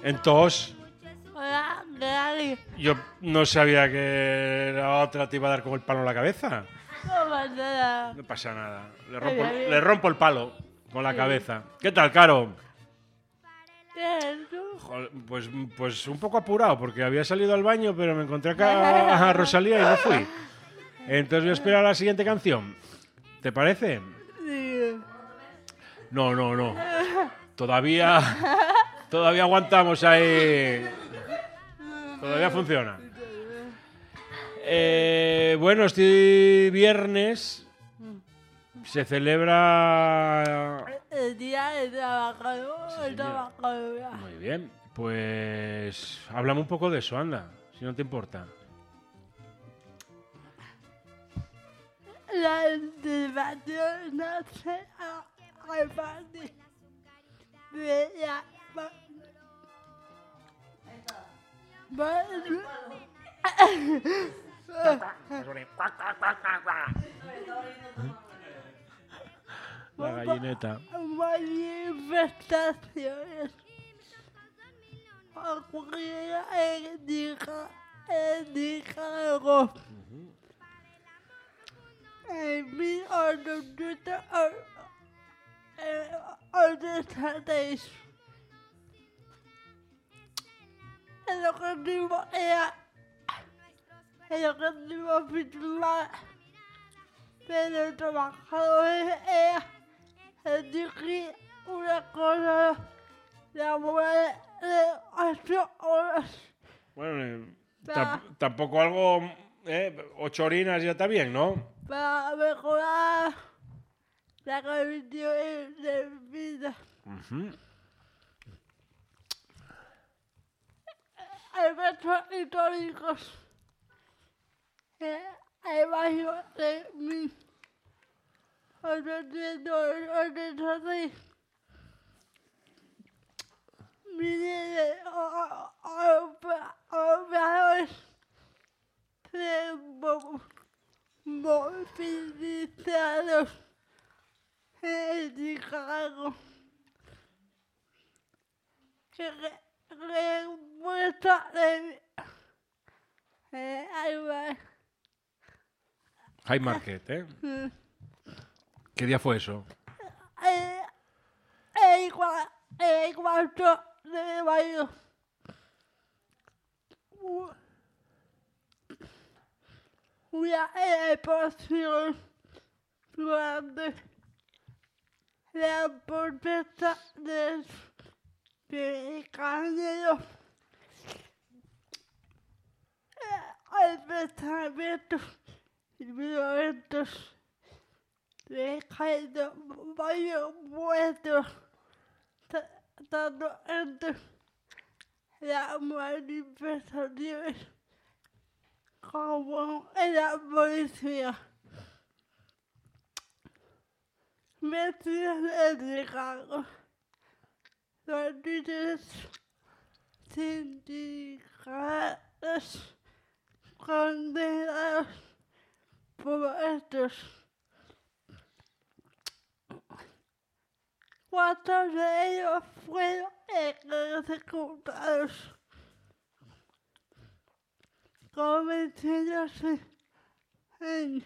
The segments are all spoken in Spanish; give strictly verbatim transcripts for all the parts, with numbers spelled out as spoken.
En tos. Hola, ¿qué hay? Yo no sabía que la otra te iba a dar con el palo en la cabeza. No pasa nada. No pasa nada. Le rompo, Ay, ay, le rompo el palo con la Sí. cabeza. ¿Qué tal, Caro? ¿Qué es tú? Joder, Pues, pues un poco apurado, porque había salido al baño, pero me encontré acá a Rosalía y no fui. Entonces voy a esperar a la siguiente canción. ¿Te parece? Sí. No, no, no. Todavía, todavía aguantamos ahí. Todavía funciona. Eh, bueno, este viernes se celebra... El día de trabajador, Sí, el señora. trabajador. Muy bien, pues háblame un poco de eso, anda, si no te importa. La información no se reparte de la... Bueno, La gallineta. manifestaciones ocurrieron en Nica- en Nicaragua en mil ochocientos ochenta y seis. El objetivo era el objetivo principal de los trabajadores era exigir una cosa laboral de ocho horas. Bueno, eh, Va. tamp- tampoco algo... Eh, ocho horinas ya está bien, ¿no? Para mejorar la condición de vida. Ujú. Eventos históricos. Eh, Hay varios de mil ochocientos ochenta y seis. Miles de o- o- operadores se mo- movilizados en Chicago. Que re- respuesta de eh, hay más. High Market, ¿eh? Mm. ¿Qué día fue eso? Eh, el cua- el cuarto de mayo. U- Una exposición durante la protesta de de Canelo. El pensamiento violentos dejando varios muertos ta- tanto entre las manifestaciones como en la policía. Vecinos de Chicago, los líderes sindicales condenados por estos. Cuatro de ellos fueron ejecutados, convirtiéndose en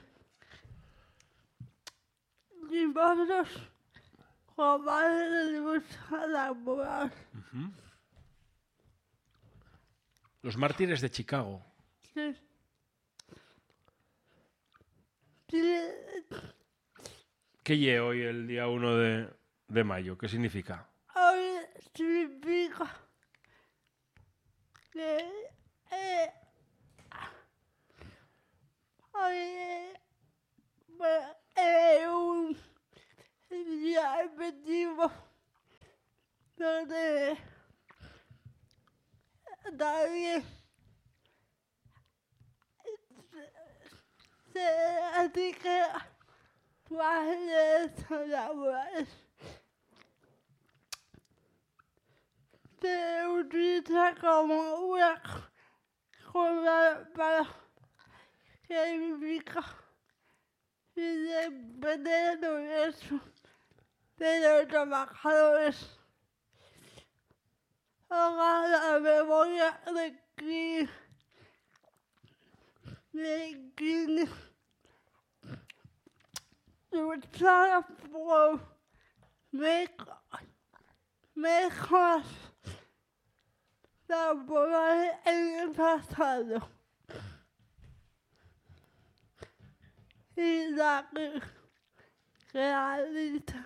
divorcios globales de lucha laboral. Los mártires de Chicago. Sí. Sí, ¿Qué lle hoy el día uno de, de mayo? ¿Qué significa? hoy significa que eh, hoy eh, bueno, es un día efectivo donde también se dedica más derechos laborales. Se utiliza como una cosa para significa independencia de los derechos de los trabajadores. Ojalá de que de que luchar por mejo- mejoras laborales en el pasado y la que realiza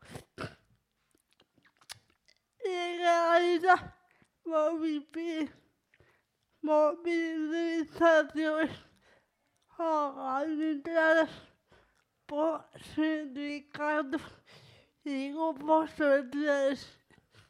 y realiza movi- movilizaciones organizadas por sindicatos y grupos sociales